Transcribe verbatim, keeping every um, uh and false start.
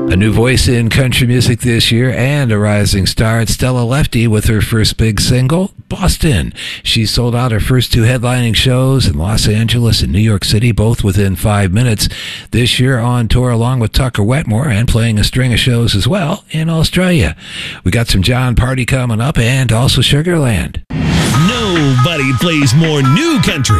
A new voice in country music this year and a rising star. It's Stella Lefty with her first big single, Boston. She sold out her first two headlining shows in Los Angeles and New York City, both within five minutes. This year on tour along with Tucker Wetmore and playing a string of shows as well in Australia. We got some John Party coming up and also Sugarland. Nobody plays more new country